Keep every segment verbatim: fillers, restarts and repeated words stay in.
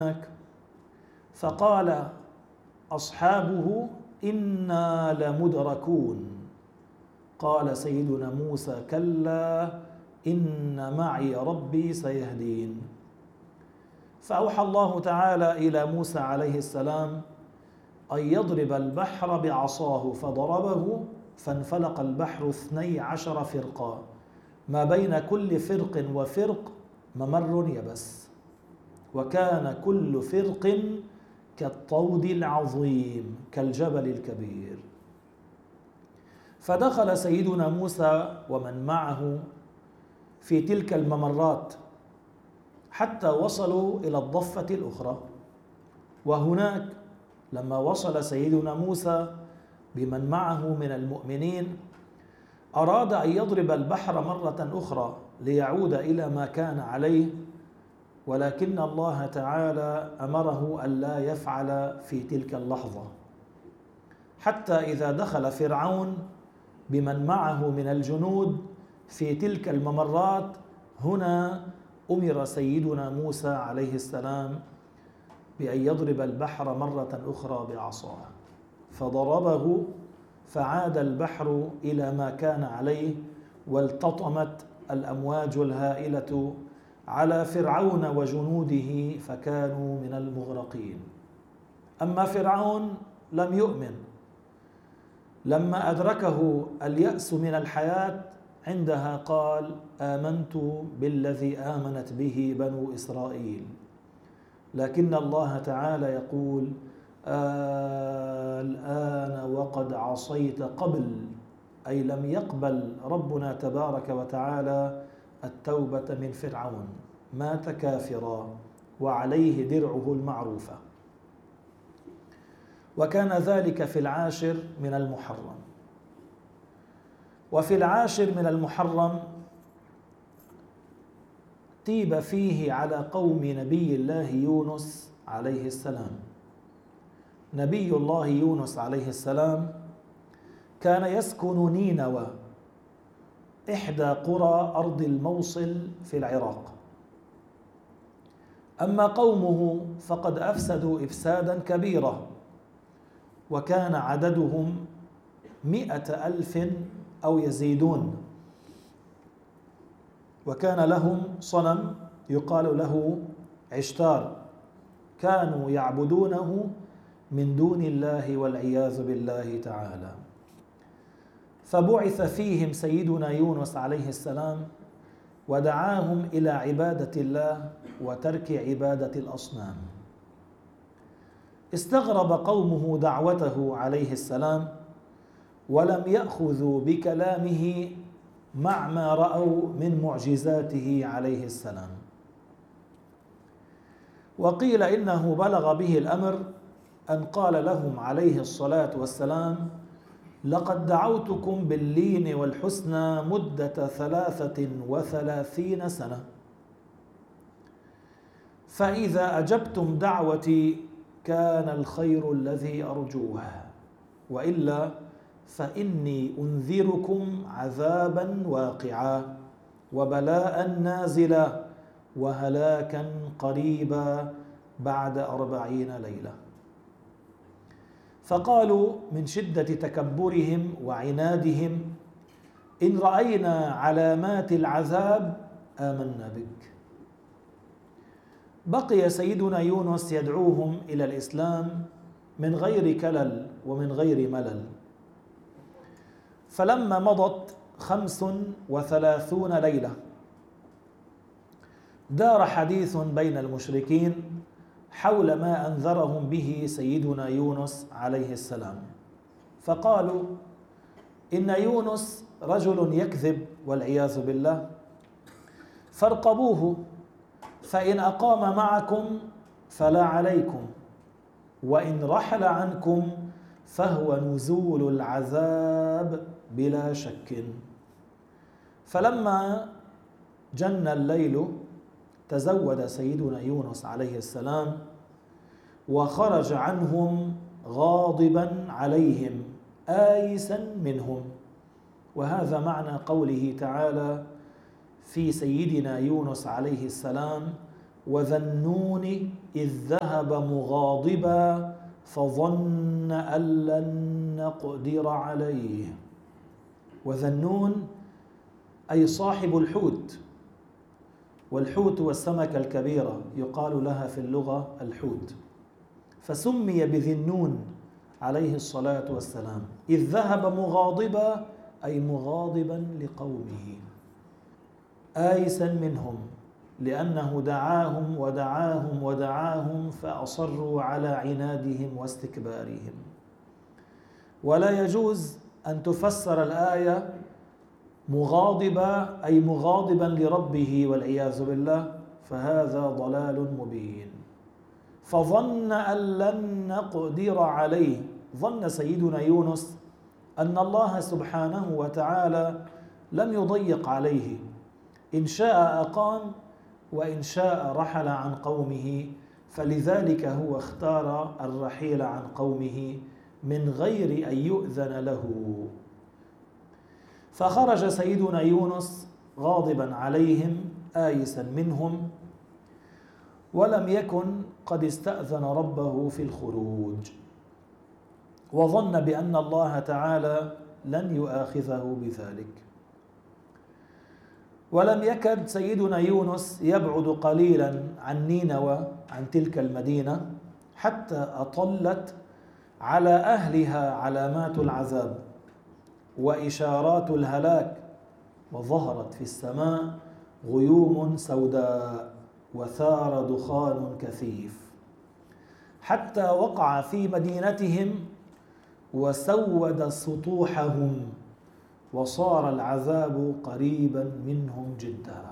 فقال أصحابه إنا لمدركون. قال سيدنا موسى كلا إن معي ربي سيهدين. فأوحى الله تعالى إلى موسى عليه السلام أن يضرب البحر بعصاه، فضربه فانفلق البحر اثني عشر فرقا، ما بين كل فرق وفرق ممر يبس، وكان كل فرق كالطود العظيم كالجبل الكبير. فدخل سيدنا موسى ومن معه في تلك الممرات حتى وصلوا إلى الضفة الأخرى. وهناك لما وصل سيدنا موسى بمن معه من المؤمنين أراد أن يضرب البحر مرة أخرى ليعود إلى ما كان عليه، ولكن الله تعالى أمره ألا يفعل في تلك اللحظة، حتى إذا دخل فرعون بمن معه من الجنود في تلك الممرات، هنا أمر سيدنا موسى عليه السلام بأن يضرب البحر مرة أخرى بعصاه، فضربه فعاد البحر إلى ما كان عليه، والتطمت الأمواج الهائلة على فرعون وجنوده فكانوا من المغرقين. أما فرعون لم يؤمن، لما أدركه اليأس من الحياة عندها قال آمنت بالذي آمنت به بنو إسرائيل. لكن الله تعالى يقول آه الآن وقد عصيت قبل، أي لم يقبل ربنا تبارك وتعالى التوبة من فرعون، مات كافرا وعليه درعه المعروفة. وكان ذلك في العاشر من المحرم. وفي العاشر من المحرم تيب فيه على قوم نبي الله يونس عليه السلام. نبي الله يونس عليه السلام كان يسكن نينوى، إحدى قرى أرض الموصل في العراق. أما قومه فقد أفسدوا إفسادا كبيرا، وكان عددهم مئة ألف أو يزيدون، وكان لهم صنم يقال له عشتار كانوا يعبدونه من دون الله والعياذ بالله تعالى. فبعث فيهم سيدنا يونس عليه السلام ودعاهم إلى عبادة الله وترك عبادة الأصنام. استغرب قومه دعوته عليه السلام ولم يأخذوا بكلامه مع ما رأوا من معجزاته عليه السلام. وقيل إنه بلغ به الأمر أن قال لهم عليه الصلاة والسلام لقد دعوتكم باللين والحسنى مدة ثلاثة وثلاثين سنة، فإذا أجبتم دعوتي كان الخير الذي أرجوه، وإلا فإني أنذركم عذابا واقعا وبلاء نازلا وهلاكا قريبا بعد أربعين ليلة. فقالوا من شدة تكبرهم وعنادهم إن رأينا علامات العذاب آمنا بك. بقي سيدنا يونس يدعوهم إلى الإسلام من غير كلل ومن غير ملل. فلما مضت خمس وثلاثون ليلة دار حديث بين المشركين حول ما أنذرهم به سيدنا يونس عليه السلام، فقالوا إن يونس رجل يكذب والعياذ بالله، فارقبوه، فإن أقام معكم فلا عليكم، وإن رحل عنكم فهو نزول العذاب بلا شك. فلما جن الليل تزود سيدنا يونس عليه السلام وخرج عنهم غاضبا عليهم آيسا منهم. وهذا معنى قوله تعالى في سيدنا يونس عليه السلام وذا النون إذ ذهب مغاضبا فظن أن لن نقدر عليه. وذا النون أي صاحب الحوت، والحوت والسمكة الكبيرة يقال لها في اللغة الحوت، فسمي بذي النون عليه الصلاة والسلام. إذ ذهب مغاضبا أي مغاضبا لقومه، آيسا منهم، لأنه دعاهم ودعاهم ودعاهم فأصروا على عنادهم واستكبارهم. ولا يجوز أن تفسر الآية مغاضبا أي مغاضبا لربه والعياذ بالله، فهذا ضلال مبين. فظن أن لن نقدر عليه، ظن سيدنا يونس أن الله سبحانه وتعالى لم يضيق عليه، إن شاء أقام وإن شاء رحل عن قومه، فلذلك هو اختار الرحيل عن قومه من غير أن يؤذن له. فخرج سيدنا يونس غاضبا عليهم آيسا منهم، ولم يكن قد استأذن ربه في الخروج، وظن بأن الله تعالى لن يؤاخذه بذلك. ولم يكد سيدنا يونس يبعد قليلا عن نينوى، عن تلك المدينة، حتى أطلت على أهلها علامات العذاب وإشارات الهلاك، وظهرت في السماء غيوم سوداء وثار دخان كثيف، حتى وقع في مدينتهم وسود سطوحهم، وصار العذاب قريبا منهم جدا.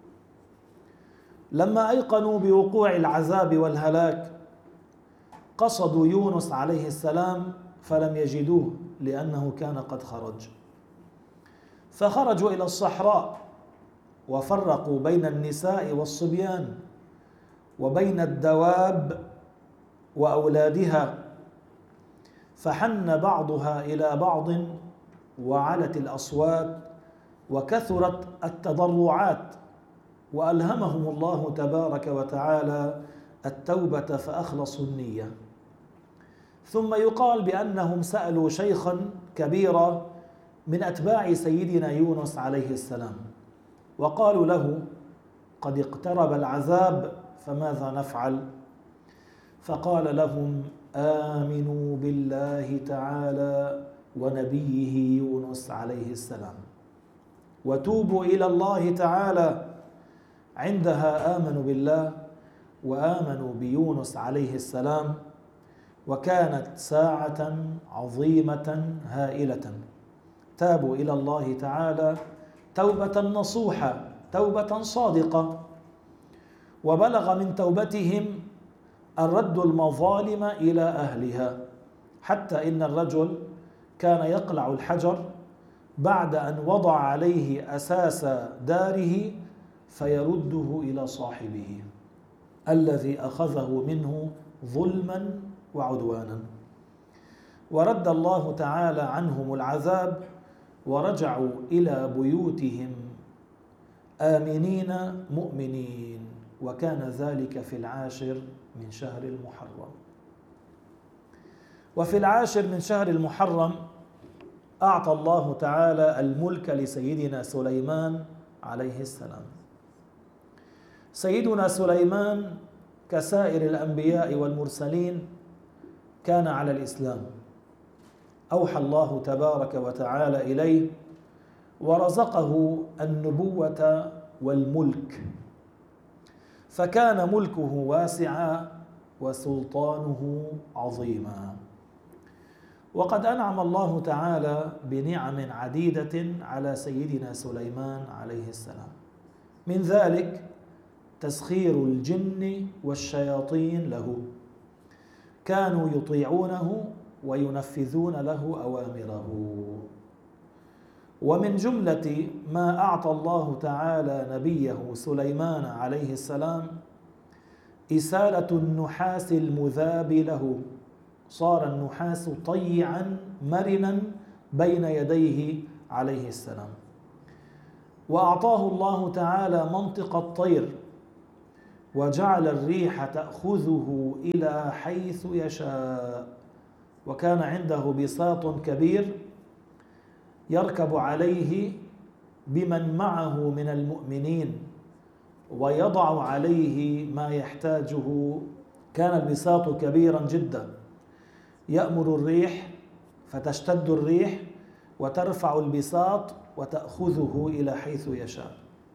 لما أيقنوا بوقوع العذاب والهلاك قصدوا يونس عليه السلام فلم يجدوه، لأنه كان قد خرج. فخرجوا إلى الصحراء وفرقوا بين النساء والصبيان وبين الدواب وأولادها، فحن بعضها إلى بعض وعلت الأصوات وكثرت التضرعات، وألهمهم الله تبارك وتعالى التوبة فأخلصوا النية. ثم يقال بأنهم سألوا شيخا كبيرا من أتباع سيدنا يونس عليه السلام، وقالوا له: قد اقترب العذاب فماذا نفعل؟ فقال لهم: آمنوا بالله تعالى ونبيه يونس عليه السلام، وتوبوا إلى الله تعالى. عندها آمنوا بالله وآمنوا بيونس عليه السلام، وكانت ساعة عظيمة هائلة. تابوا إلى الله تعالى توبة نصوحة، توبة صادقة، وبلغ من توبتهم الرد المظالم إلى أهلها، حتى إن الرجل كان يقلع الحجر بعد أن وضع عليه أساس داره فيرده إلى صاحبه الذي أخذه منه ظلما وعدوانا. ورد الله تعالى عنهم العذاب ورجعوا إلى بيوتهم آمنين مؤمنين، وكان ذلك في العاشر من شهر المحرم. وفي العاشر من شهر المحرم أعطى الله تعالى الملك لسيدنا سليمان عليه السلام. سيدنا سليمان كسائر الأنبياء والمرسلين كان على الإسلام، أوحى الله تبارك وتعالى إليه ورزقه النبوة والملك، فكان ملكه واسعا وسلطانه عظيما. وقد أنعم الله تعالى بنعم عديدة على سيدنا سليمان عليه السلام، من ذلك تسخير الجن والشياطين له، كانوا يطيعونه وينفذون له أوامره. ومن جملة ما أعطى الله تعالى نبيه سليمان عليه السلام إسالة النحاس المذاب له، صار النحاس طيعا مرنا بين يديه عليه السلام. وأعطاه الله تعالى منطق الطير وجعل الريح تأخذه إلى حيث يشاء، وكان عنده بساط كبير يركب عليه بمن معه من المؤمنين ويضع عليه ما يحتاجه. كان البساط كبيرا جدا، يأمر الريح فتشتد الريح وترفع البساط وتأخذه إلى حيث يشاء،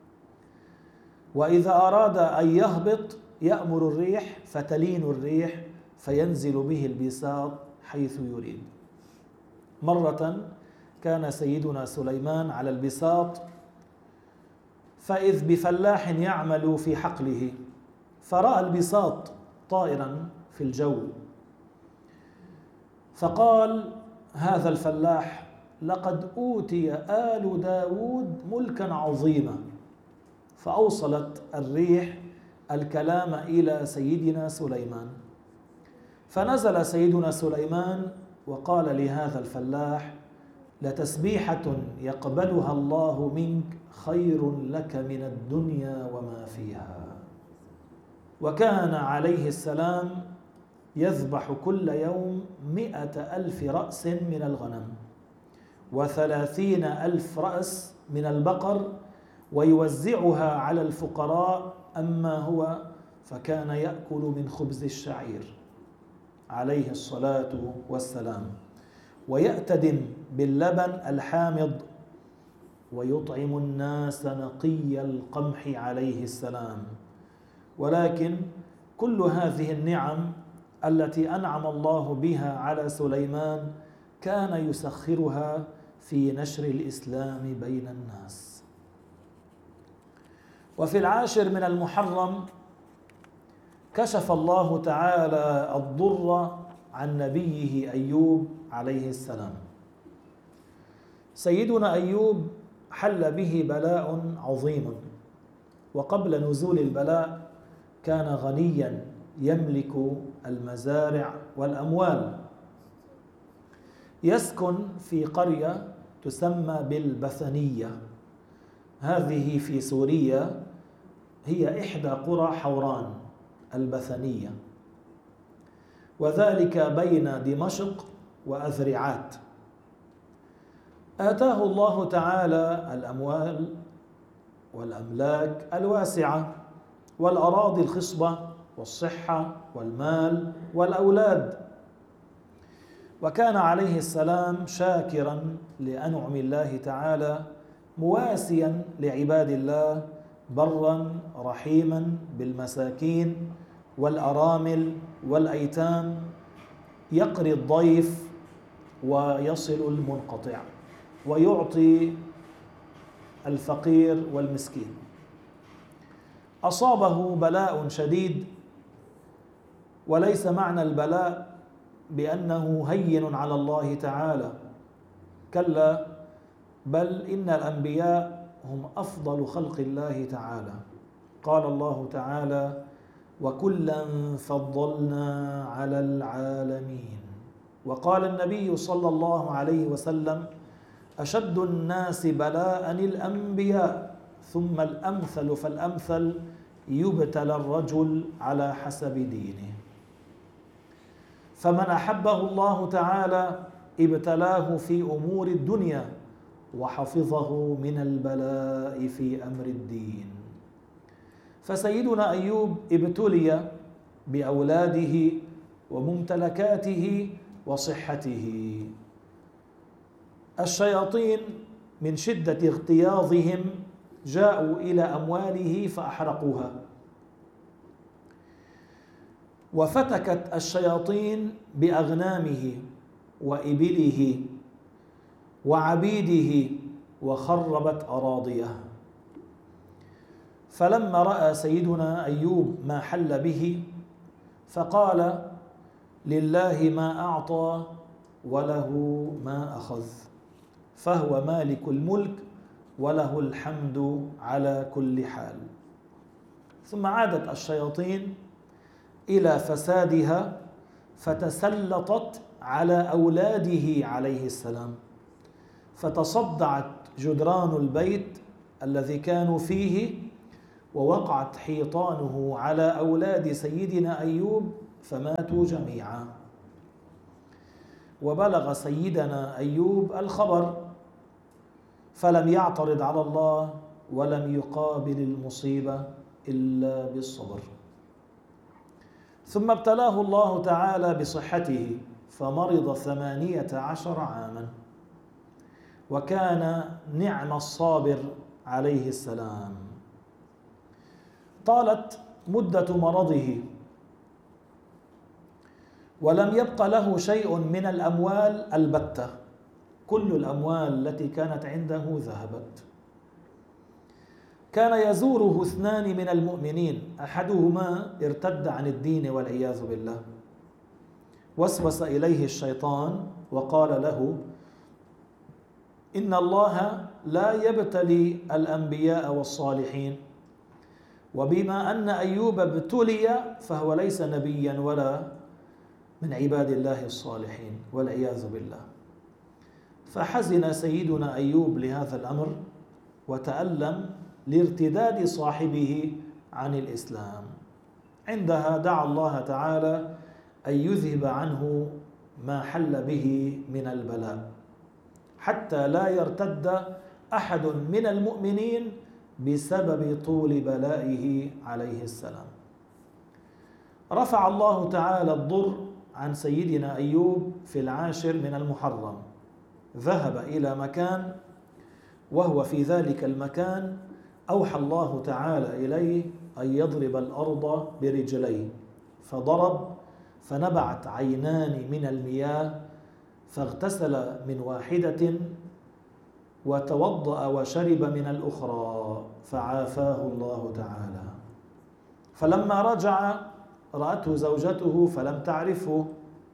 وإذا أراد أن يهبط يأمر الريح فتلين الريح فينزل به البساط حيث يريد. مرة كان سيدنا سليمان على البساط، فإذ بفلاح يعمل في حقله، فرأى البساط طائرا في الجو، فقال هذا الفلاح لقد أوتي آل داود ملكا عظيما. فأوصلت الريح الكلام إلى سيدنا سليمان، فنزل سيدنا سليمان وقال لهذا الفلاح لتسبيحة يقبلها الله منك خير لك من الدنيا وما فيها. وكان عليه السلام يذبح كل يوم مئة ألف رأس من الغنم وثلاثين ألف رأس من البقر ويوزعها على الفقراء، أما هو فكان يأكل من خبز الشعير عليه الصلاة والسلام، ويأتدم باللبن الحامض، ويطعم الناس نقي القمح عليه السلام. ولكن كل هذه النعم التي أنعم الله بها على سليمان كان يسخرها في نشر الإسلام بين الناس. وفي العاشر من المحرم كشف الله تعالى الضر عن نبيه أيوب عليه السلام. سيدنا أيوب حل به بلاء عظيم، وقبل نزول البلاء كان غنيا يملك المزارع والأموال، يسكن في قرية تسمى بالبثنية، هذه في سوريا، هي إحدى قرى حوران البثنية، وذلك بين دمشق وأذرعات. آتاه الله تعالى الأموال والأملاك الواسعة والأراضي الخصبة والصحة والمال والأولاد، وكان عليه السلام شاكرا لأنعم الله تعالى، مواسيا لعباد الله، برا رحيما بالمساكين والأرامل والأيتام، يقري الضيف ويصل المنقطع ويعطي الفقير والمسكين. أصابه بلاء شديد، وليس معنى البلاء بأنه هين على الله تعالى، كلا، بل إن الأنبياء هم أفضل خلق الله تعالى. قال الله تعالى وكلا فضلنا على العالمين. وقال النبي صلى الله عليه وسلم أشد الناس بلاء الأنبياء ثم الأمثل فالأمثل يبتلى الرجل على حسب دينه. فمن أحبه الله تعالى ابتلاه في أمور الدنيا وحفظه من البلاء في أمر الدين. فسيدنا أيوب ابتلي بأولاده وممتلكاته وصحته. الشياطين من شدة اغتياظهم جاءوا إلى أمواله فأحرقوها، وفتكت الشياطين بأغنامه وإبله وعبيده وخربت أراضيه. فلما رأى سيدنا أيوب ما حل به فقال لله ما أعطى وله ما أخذ، فهو مالك الملك وله الحمد على كل حال. ثم عادت الشياطين إلى فسادها فتسلطت على أولاده عليه السلام، فتصدعت جدران البيت الذي كانوا فيه ووقعت حيطانه على أولاد سيدنا أيوب فماتوا جميعا. وبلغ سيدنا أيوب الخبر فلم يعترض على الله ولم يقابل المصيبة إلا بالصبر. ثم ابتلاه الله تعالى بصحته فمرض ثمانية عشر عاما، وكان نعم الصابر عليه السلام. طالت مدة مرضه ولم يبق له شيء من الأموال البتة، كل الأموال التي كانت عنده ذهبت. كان يزوره اثنان من المؤمنين، أحدهما ارتد عن الدين والعياذ بالله، وسوس إليه الشيطان وقال له: إن الله لا يبتلي الأنبياء والصالحين، وبما أن أيوب ابتلي فهو ليس نبيا ولا من عباد الله الصالحين والعياذ بالله. فحزن سيدنا أيوب لهذا الأمر وتألم لارتداد صاحبه عن الإسلام. عندها دعا الله تعالى أن يذهب عنه ما حل به من البلاء حتى لا يرتد أحد من المؤمنين بسبب طول بلائه عليه السلام. رفع الله تعالى الضر عن سيدنا أيوب في العاشر من المحرم، ذهب إلى مكان وهو في ذلك المكان أوحى الله تعالى إليه أن يضرب الأرض برجليه، فضرب فنبعت عينان من المياه فاغتسل من واحدة وتوضأ وشرب من الأخرى فعافاه الله تعالى. فلما رجع رأته زوجته فلم تعرفه،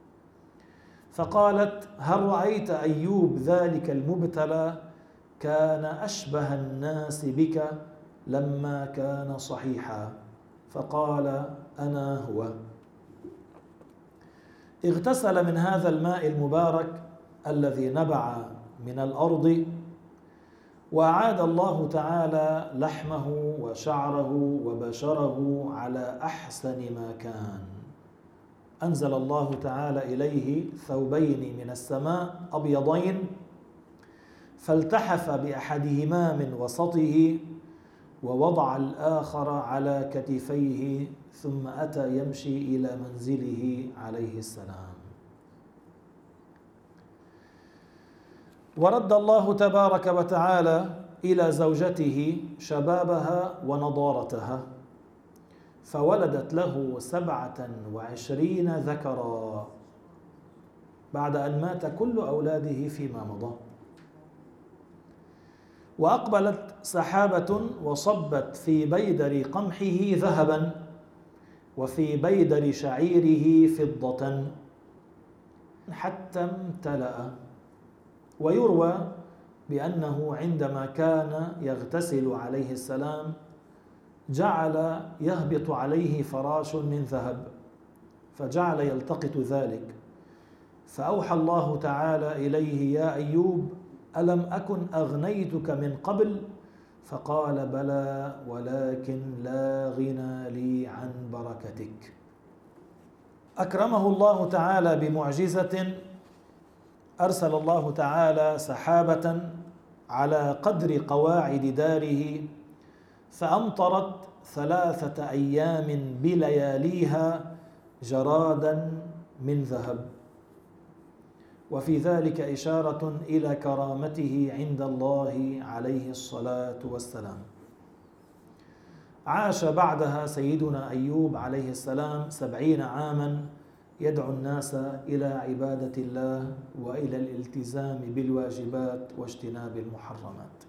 فقالت: هل رأيت أيوب ذلك المبتلى؟ كان أشبه الناس بك لما كان صحيحا. فقال: أنا هو. اغتسل من هذا الماء المبارك الذي نبع من الأرض، وأعاد الله تعالى لحمه وشعره وبشره على أحسن ما كان. أنزل الله تعالى إليه ثوبين من السماء أبيضين، فالتحف بأحدهما من وسطه ووضع الآخر على كتفيه، ثم أتى يمشي إلى منزله عليه السلام. ورد الله تبارك وتعالى إلى زوجته شبابها ونضارتها، فولدت له سبعة وعشرين ذكرا بعد أن مات كل أولاده فيما مضى. وأقبلت سحابة وصبت في بيدر قمحه ذهبا وفي بيدر شعيره فضة حتى امتلأ. ويروى بأنه عندما كان يغتسل عليه السلام جعل يهبط عليه فراش من ذهب، فجعل يلتقط ذلك، فأوحى الله تعالى إليه: يا أيوب، ألم أكن أغنيتك من قبل؟ فقال: بلى، ولكن لا غنى لي عن بركتك. أكرمه الله تعالى بمعجزة، أرسل الله تعالى سحابة على قدر قواعد داره فأمطرت ثلاثة أيام بلياليها جرادا من ذهب، وفي ذلك إشارة إلى كرامته عند الله عليه الصلاة والسلام. عاش بعدها سيدنا أيوب عليه السلام سبعين عاما يدعو الناس إلى عبادة الله وإلى الالتزام بالواجبات واجتناب المحرمات.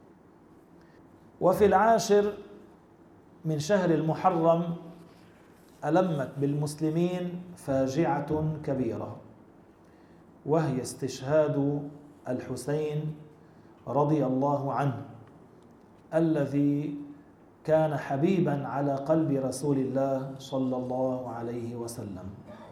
وفي العاشر من شهر المحرم ألمت بالمسلمين فاجعة كبيرة، وهي استشهاد الحسين رضي الله عنه الذي كان حبيبا على قلب رسول الله صلى الله عليه وسلم.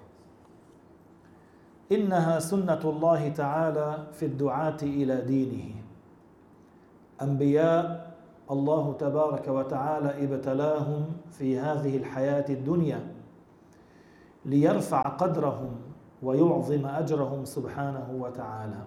إنها سنة الله تعالى في الدعاة إلى دينه، أنبياء الله تبارك وتعالى ابتلاهم في هذه الحياة الدنيا ليرفع قدرهم ويعظم أجرهم سبحانه وتعالى.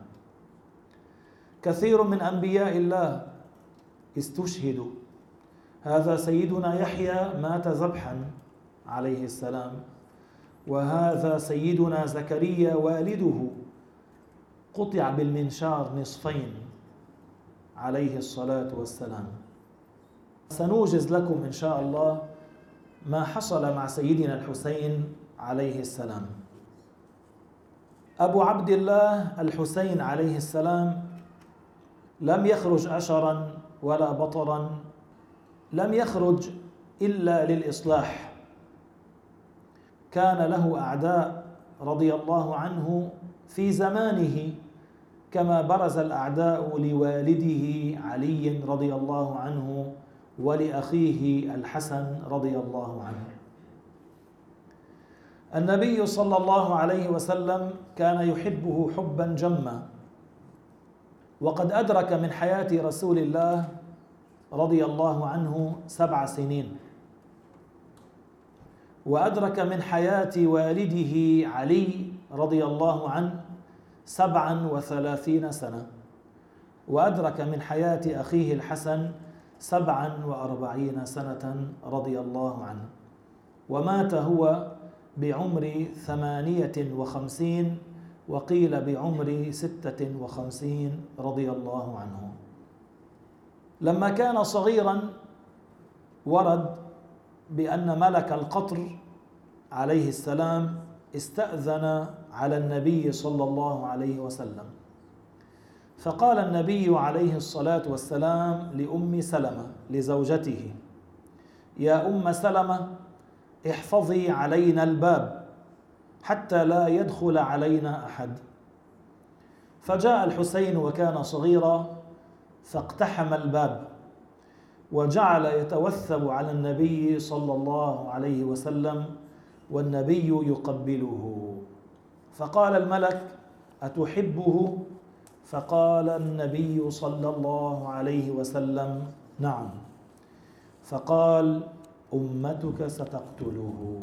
كثير من أنبياء الله استشهدوا. هذا سيدنا يحيى مات ذبحا عليه السلام، وهذا سيدنا زكريا والده قطع بالمنشار نصفين عليه الصلاة والسلام. سنوجز لكم إن شاء الله ما حصل مع سيدنا الحسين عليه السلام. أبو عبد الله الحسين عليه السلام لم يخرج أشرا ولا بطرا، لم يخرج إلا للإصلاح. كان له أعداء رضي الله عنه في زمانه، كما برز الأعداء لوالده علي رضي الله عنه ولأخيه الحسن رضي الله عنه. النبي صلى الله عليه وسلم كان يحبه حبا جما، وقد أدرك من حياة رسول الله رضي الله عنه سبع سنين، وأدرك من حياة والده علي رضي الله عنه سبعا وثلاثين سنة، وأدرك من حياة أخيه الحسن سبعا وأربعين سنة رضي الله عنه، ومات هو بعمر ثمانية وخمسين وقيل بعمر ستة وخمسين رضي الله عنه. لما كان صغيرا ورد بأن ملك القطر عليه السلام استأذن على النبي صلى الله عليه وسلم، فقال النبي عليه الصلاة والسلام لأم سلمة لزوجته: يا أم سلمة، احفظي علينا الباب حتى لا يدخل علينا أحد. فجاء الحسين وكان صغيرا فاقتحم الباب وجعل يتوثب على النبي صلى الله عليه وسلم والنبي يقبله. فقال الملك: أتحبه؟ فقال النبي صلى الله عليه وسلم: نعم. فقال: أمتك ستقتله.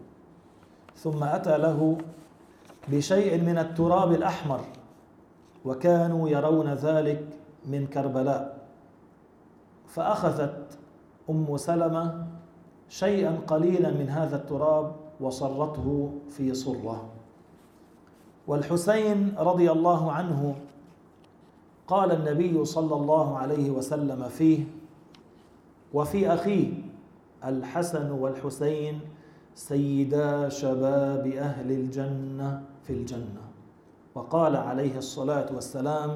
ثم أتى له بشيء من التراب الأحمر، وكانوا يرون ذلك من كربلاء، فأخذت أم سلمة شيئا قليلا من هذا التراب وصرته في صرة. والحسين رضي الله عنه قال النبي صلى الله عليه وسلم فيه وفي أخيه: الحسن والحسين سيدا شباب أهل الجنة في الجنة. وقال عليه الصلاة والسلام: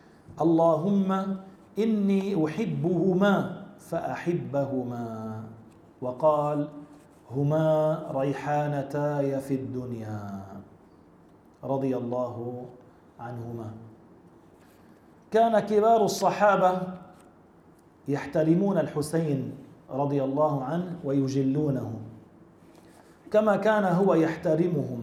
اللهم إني أحبهما فأحبهما. وقال: هما ريحانتاي في الدنيا، رضي الله عنهما. كان كبار الصحابة يحترمون الحسين رضي الله عنه ويجلونه كما كان هو يحترمهم.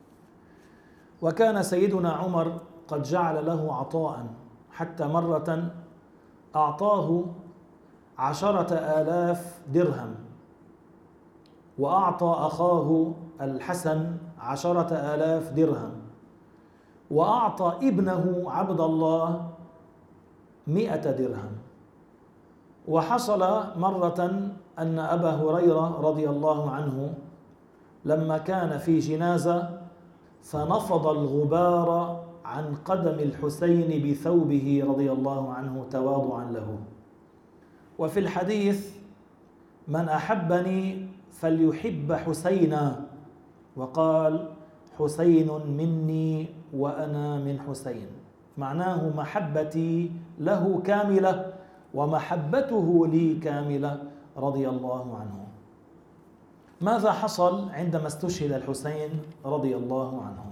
وكان سيدنا عمر قد جعل له عطاء، حتى مرة أعطاه عشرة آلاف درهم، وأعطى أخاه الحسن عشرة آلاف درهم، وأعطى ابنه عبد الله مئة درهم. وحصل مرة أن أبا هريرة رضي الله عنه لما كان في جنازة فنفض الغبار عن قدم الحسين بثوبه رضي الله عنه تواضعا له. وفي الحديث: من أحبني فليحب حسينا، وقال: حسين مني وأنا من حسين. معناه محبتي له كاملة ومحبته لي كاملة رضي الله عنه. ماذا حصل عندما استشهد الحسين رضي الله عنه؟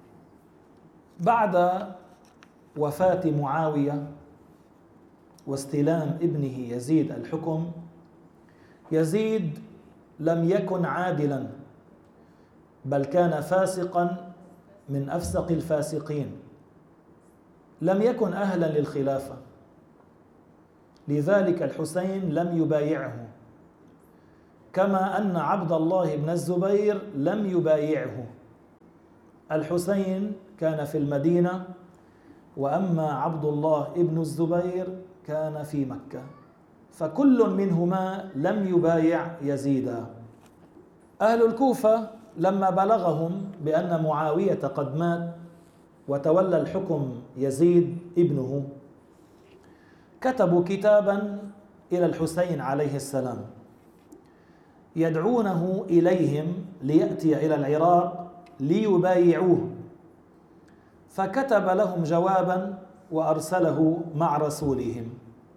بعد وفاة معاوية واستلام ابنه يزيد الحكم، يزيد لم يكن عادلا، بل كان فاسقا من أفسق الفاسقين، لم يكن أهلا للخلافة. لذلك الحسين لم يبايعه، كما أن عبد الله بن الزبير لم يبايعه. الحسين كان في المدينة، وأما عبد الله بن الزبير كان في مكة، فكل منهما لم يبايع يزيدا. أهل الكوفة لما بلغهم بأن معاوية قد مات وتولى الحكم يزيد ابنه، كتبوا كتابا إلى الحسين عليه السلام يدعونه إليهم ليأتي إلى العراق ليبايعوه، فكتب لهم جوابا وأرسله مع رسولهم،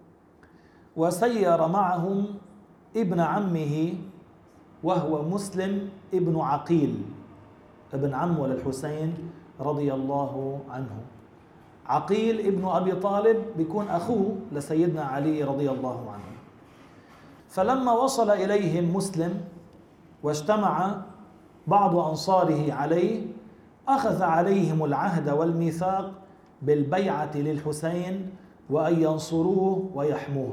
وسير معهم ابن عمه وهو مسلم ابن عقيل، ابن عم للحسين رضي الله عنه. عقيل ابن أبي طالب بيكون أخوه لسيدنا علي رضي الله عنه. فلما وصل إليهم مسلم واجتمع بعض أنصاره عليه، أخذ عليهم العهد والميثاق بالبيعة للحسين وأن ينصروه ويحموه.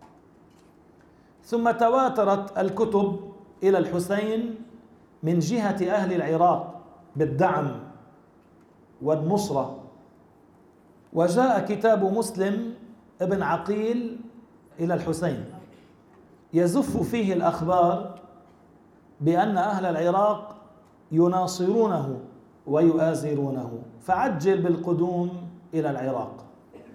ثم تواترت الكتب إلى الحسين من جهة أهل العراق بالدعم والنصرة، وجاء كتاب مسلم ابن عقيل إلى الحسين يزف فيه الأخبار بأن أهل العراق يناصرونه ويؤازرونه، فعجل بالقدوم إلى العراق.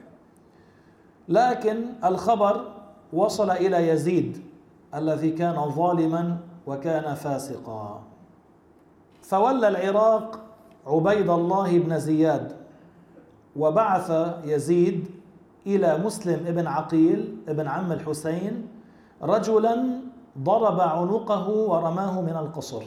لكن الخبر وصل إلى يزيد الذي كان ظالما وكان فاسقا، فولى العراق عبيد الله بن زياد، وبعث يزيد إلى مسلم ابن عقيل ابن عم الحسين رجلا ضرب عنقه ورماه من القصر،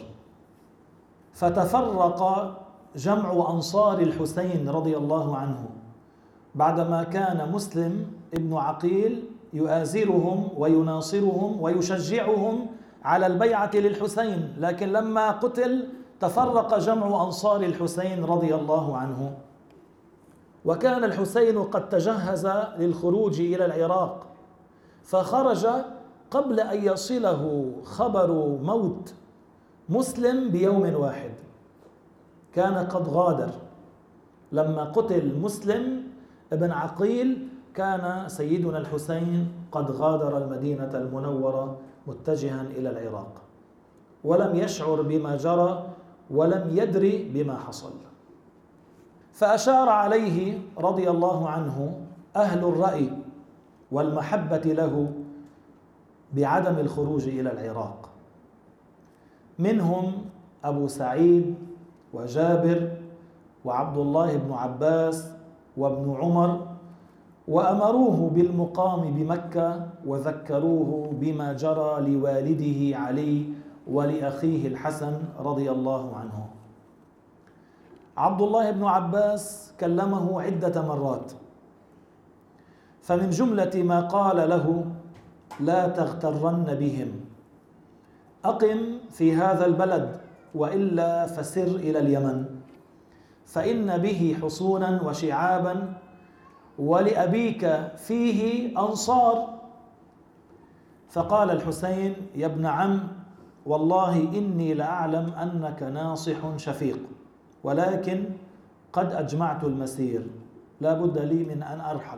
فتفرق جمع أنصار الحسين رضي الله عنه بعدما كان مسلم ابن عقيل يؤازرهم ويناصرهم ويشجعهم على البيعة للحسين، لكن لما قتل تفرق جمع أنصار الحسين رضي الله عنه. وكان الحسين قد تجهز للخروج إلى العراق، فخرج قبل أن يصله خبر موت مسلم بيوم واحد، كان قد غادر. لما قتل مسلم ابن عقيل كان سيدنا الحسين قد غادر المدينة المنورة متجها إلى العراق، ولم يشعر بما جرى ولم يدري بما حصل. فأشار عليه رضي الله عنه أهل الرأي والمحبة له بعدم الخروج إلى العراق، منهم أبو سعيد وجابر وعبد الله بن عباس وابن عمر، وأمروه بالمقام بمكة وذكروه بما جرى لوالده علي ولأخيه الحسن رضي الله عنه. عبد الله بن عباس كلمه عدة مرات، فمن جملة ما قال له: لا تغترن بهم، أقم في هذا البلد وإلا فسر إلى اليمن، فإن به حصونا وشعابا ولأبيك فيه أنصار. فقال الحسين: يا ابن عم، والله إني لأعلم أنك ناصح شفيق، ولكن قد أجمعت المسير، لا بد لي من أن أرحل.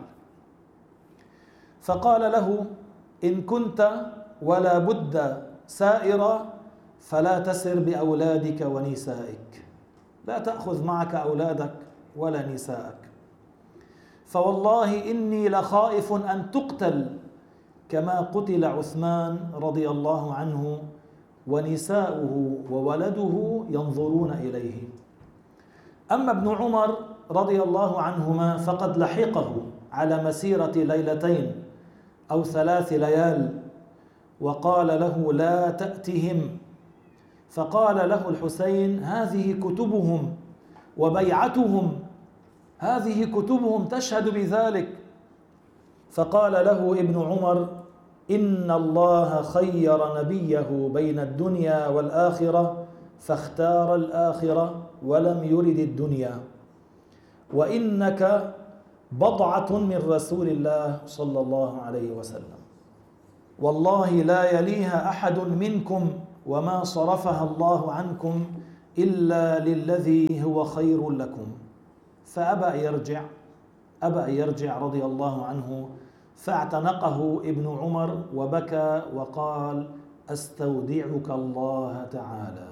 فقال له: إن كنت ولا بد سائرا فلا تسر بأولادك ونسائك، لا تأخذ معك أولادك ولا نسائك، فوالله إني لخائف أن تقتل كما قتل عثمان رضي الله عنه ونساؤه وولده ينظرون إليه. أما ابن عمر رضي الله عنهما فقد لحقه على مسيرة ليلتين أو ثلاث ليال، وقال له: لا تأتهم. فقال له الحسين: هذه كتبهم وبيعتهم، هذه كتبهم تشهد بذلك. فقال له ابن عمر: إن الله خير نبيه بين الدنيا والآخرة فاختار الآخرة ولم يرد الدنيا، وإنك بضعة من رسول الله صلى الله عليه وسلم، والله لا يليها أحد منكم وما صرفها الله عنكم إلا للذي هو خير لكم. فأبى يرجع أبى يرجع رضي الله عنه، فاعتنقه ابن عمر وبكى وقال: أستودعك الله تعالى.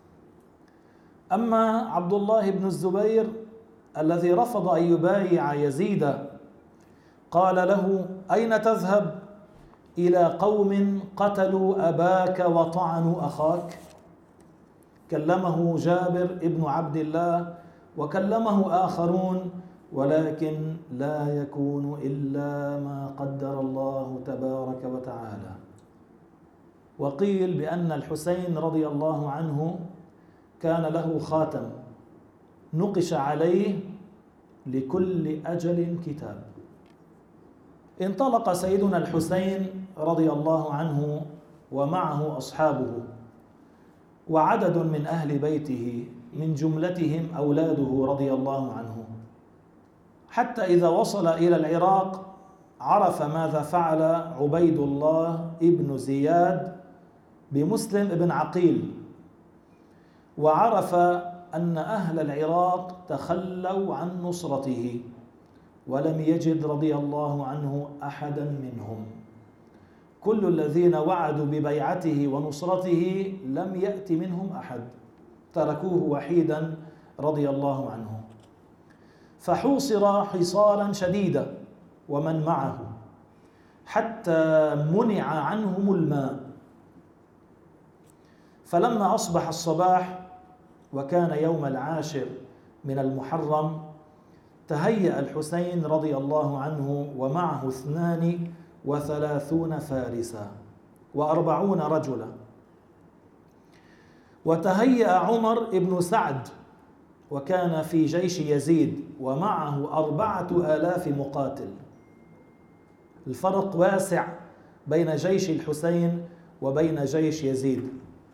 أما عبد الله بن الزبير الذي رفض أن يبايع يزيد، قال له: أين تذهب؟ إلى قوم قتلوا أباك وطعنوا أخاك. كلمه جابر ابن عبد الله وكلمه آخرون، ولكن لا يكون إلا ما قدر الله تبارك وتعالى. وقيل بأن الحسين رضي الله عنه كان له خاتم نقش عليه: لكل أجل كتاب. انطلق سيدنا الحسين رضي الله عنه ومعه أصحابه وعدد من أهل بيته، من جملتهم أولاده رضي الله عنه، حتى إذا وصل إلى العراق عرف ماذا فعل عبيد الله ابن زياد بمسلم ابن عقيل، وعرف أن أهل العراق تخلوا عن نصرته، ولم يجد رضي الله عنه أحدا منهم. كل الذين وعدوا ببيعته ونصرته لم يأت منهم أحد، تركوه وحيدا رضي الله عنه. فحوصر حصارا شديدا ومن معه حتى منع عنهم الماء. فلما أصبح الصباح وكان يوم العاشر من المحرم، تهيأ الحسين رضي الله عنه ومعه اثنان وثلاثون فارسا وأربعون رجلا، وتهيأ عمر ابن سعد وكان في جيش يزيد ومعه أربعة آلاف مقاتل. الفرق واسع بين جيش الحسين وبين جيش يزيد.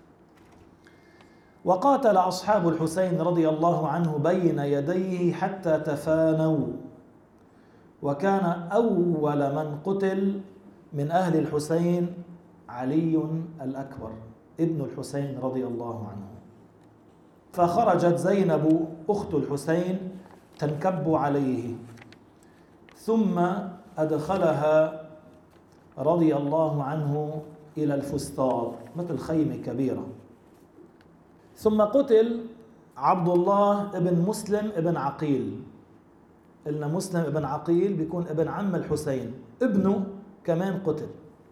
وقاتل أصحاب الحسين رضي الله عنه بين يديه حتى تفانوا، وكان أول من قتل من أهل الحسين علي الأكبر ابن الحسين رضي الله عنه. فخرجت زينب أخت الحسين تنكب عليه، ثم أدخلها رضي الله عنه إلى الفستار مثل خيمة كبيرة. ثم قتل عبد الله ابن مسلم ابن عقيل. قلنا مسلم ابن عقيل بيكون ابن عم الحسين، ابنه كمان قتل.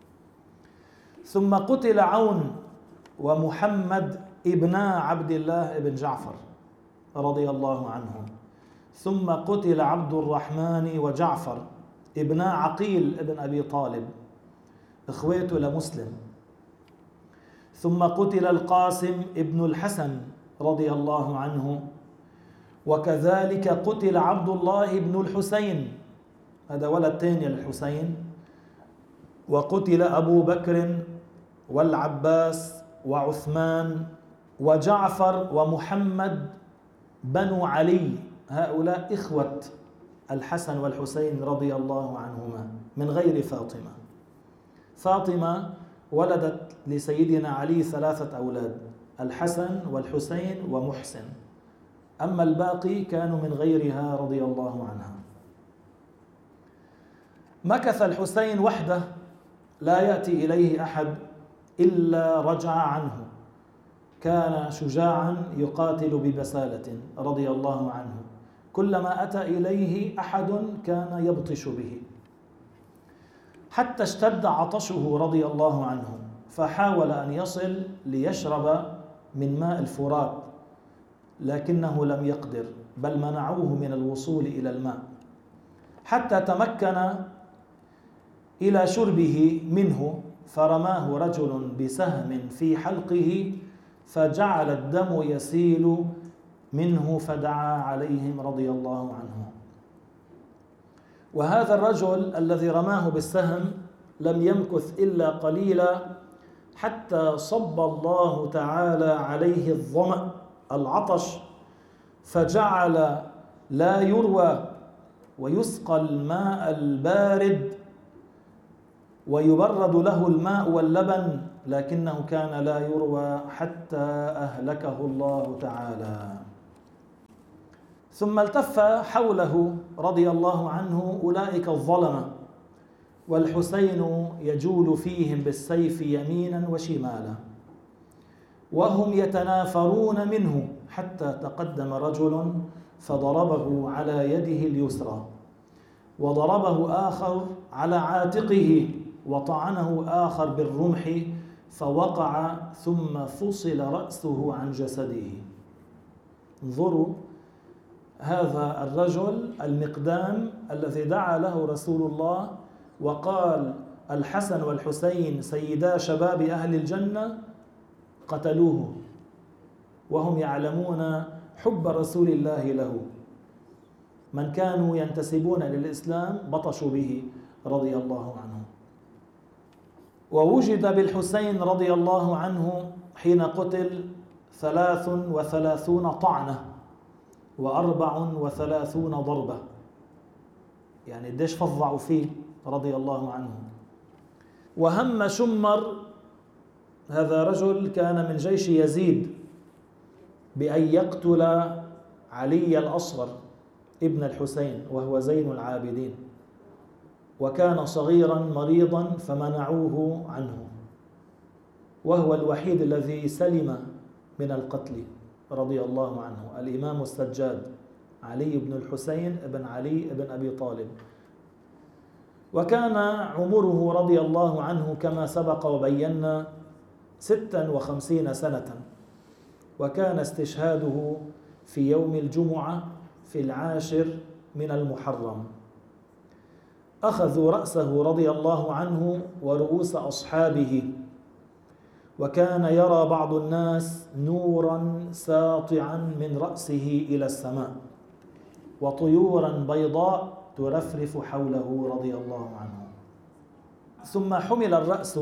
ثم قتل عون ومحمد ابنا عبد الله ابن جعفر رضي الله عنهم. ثم قتل عبد الرحمن وجعفر ابنا عقيل ابن أبي طالب إخوته لمسلم. ثم قتل القاسم ابن الحسن رضي الله عنه، وكذلك قتل عبد الله ابن الحسين، هذا ولد ثاني للحسين. وقتل أبو بكر والعباس وعثمان وجعفر ومحمد بنو علي، هؤلاء إخوة الحسن والحسين رضي الله عنهما من غير فاطمة. فاطمة ولدت لسيدنا علي ثلاثة أولاد، الحسن والحسين ومحسن، أما الباقي كانوا من غيرها رضي الله عنها. مكث الحسين وحده لا يأتي إليه أحد إلا رجع عنه. كان شجاعا يقاتل ببسالة رضي الله عنه، كلما أتى إليه أحد كان يبطش به، حتى اشتد عطشه رضي الله عنه، فحاول أن يصل ليشرب من ماء الفرات، لكنه لم يقدر، بل منعوه من الوصول إلى الماء، حتى تمكن إلى شربه منه، فرماه رجل بسهم في حلقه فجعل الدم يسيل منه، فدعا عليهم رضي الله عنه. وهذا الرجل الذي رماه بالسهم لم يمكث إلا قليلا حتى صب الله تعالى عليه الظمأ العطش، فجعل لا يروى ويسقى الماء البارد ويبرد له الماء واللبن، لكنه كان لا يروى حتى أهلكه الله تعالى. ثم التف حوله رضي الله عنه أولئك الظلمة، والحسين يجول فيهم بالسيف يمينا وشمالا، وهم يتنافرون منه، حتى تقدم رجل فضربه على يده اليسرى، وضربه آخر على عاتقه، وطعنه آخر بالرمح فوقع، ثم فصل رأسه عن جسده. انظروا هذا الرجل المقدام الذي دعا له رسول الله وقال الحسن والحسين سيدا شباب أهل الجنة، قتلوه وهم يعلمون حب رسول الله له. من كانوا ينتسبون للإسلام بطشوا به رضي الله عنه. ووجد بالحسين رضي الله عنه حين قتل ثلاث وثلاثون طعنة وأربع وثلاثون ضربة، يعني قديش فظعوا فيه رضي الله عنه. وهم شمر، هذا رجل كان من جيش يزيد، بأن يقتل علي الأصغر ابن الحسين وهو زين العابدين، وكان صغيرا مريضا فمنعوه عنه، وهو الوحيد الذي سلم من القتل رضي الله عنه، الإمام السجاد علي بن الحسين بن علي بن أبي طالب. وكان عمره رضي الله عنه كما سبق وبينا ستا وخمسين سنة، وكان استشهاده في يوم الجمعة في العاشر من المحرم. أخذوا رأسه رضي الله عنه ورؤوس أصحابه، وكان يرى بعض الناس نورا ساطعا من رأسه إلى السماء، وطيورا بيضاء ترفرف حوله رضي الله عنه. ثم حمل الرأس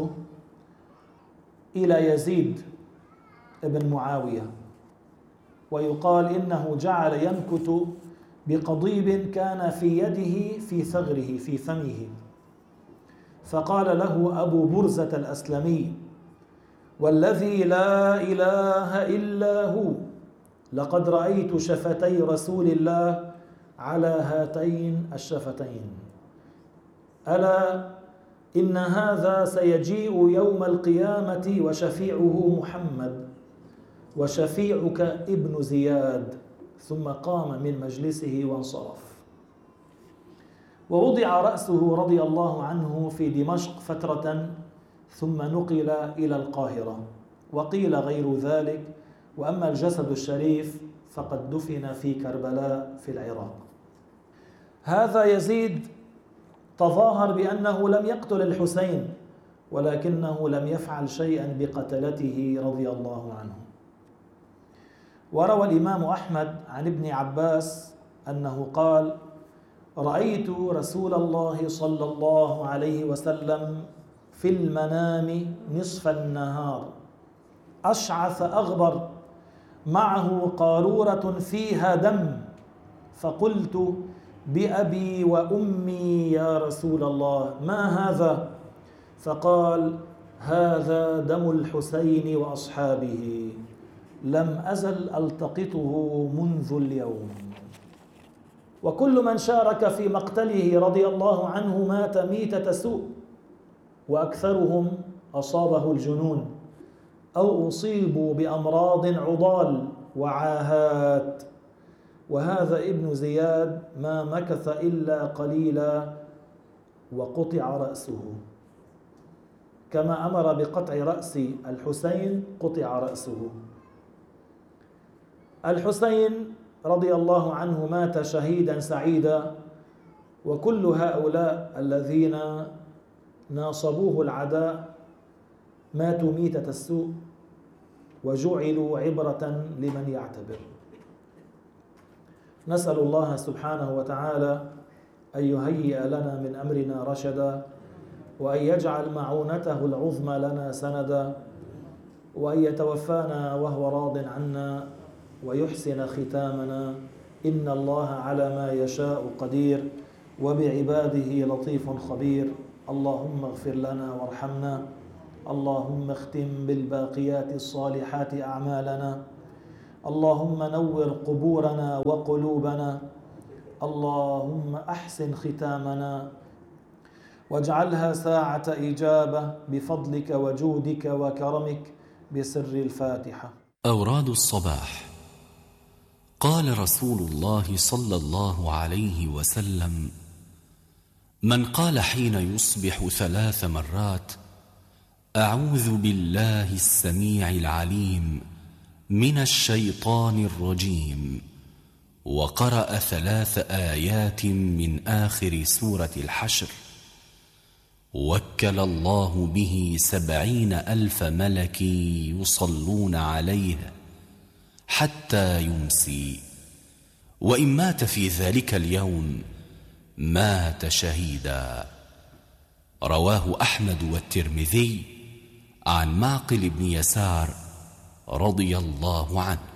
إلى يزيد ابن معاوية، ويقال إنه جعل ينكت بقضيب كان في يده في ثغره في فمه، فقال له أبو برزة الأسلمي: والذي لا إله إلا هو لقد رأيت شفتي رسول الله على هاتين الشفتين، ألا إن هذا سيجيء يوم القيامة وشفيعه محمد وشفيعك ابن زياد. ثم قام من مجلسه وانصرف. ووضع رأسه رضي الله عنه في دمشق فترة، ثم نقل إلى القاهرة، وقيل غير ذلك. وأما الجسد الشريف فقد دفن في كربلاء في العراق. هذا يزيد تظاهر بأنه لم يقتل الحسين، ولكنه لم يفعل شيئا بقتلته رضي الله عنه. وروى الإمام أحمد عن ابن عباس أنه قال: رأيت رسول الله صلى الله عليه وسلم في المنام نصف النهار أشعث أغبر معه قارورة فيها دم، فقلت: بأبي وأمي يا رسول الله، ما هذا؟ فقال: هذا دم الحسين وأصحابه، لم أزل ألتقطه منذ اليوم. وكل من شارك في مقتله رضي الله عنه مات ميتة سوء، وأكثرهم أصابه الجنون أو أصيبوا بأمراض عضال وعاهات. وهذا ابن زياد ما مكث إلا قليلا وقطع رأسه، كما أمر بقطع رأس الحسين قطع رأسه. الحسين رضي الله عنه مات شهيدا سعيدا، وكل هؤلاء الذين ناصبوه العداء ماتوا ميتة السوء وجعلوا عبرة لمن يعتبر. نسأل الله سبحانه وتعالى أن يهيئ لنا من أمرنا رشدا، وأن يجعل معونته العظمى لنا سندا، وأن يتوفانا وهو راض عنا ويحسن ختامنا، إن الله على ما يشاء قدير وبعباده لطيف خبير. اللهم اغفر لنا وارحمنا. اللهم اختم بالباقيات الصالحات أعمالنا. اللهم نور قبورنا وقلوبنا. اللهم أحسن ختامنا واجعلها ساعة إجابة بفضلك وجودك وكرمك بسر الفاتحة. أوراد الصباح. قال رسول الله صلى الله عليه وسلم: من قال حين يصبح ثلاث مرات: أعوذ بالله السميع العليم من الشيطان الرجيم، وقرأ ثلاث آيات من آخر سورة الحشر، وكل الله به سبعين ألف ملك يصلون عليه حتى يمسي، وإن مات في ذلك اليوم مات شهيدا. رواه أحمد والترمذي عن معقل بن يسار رضي الله عنه.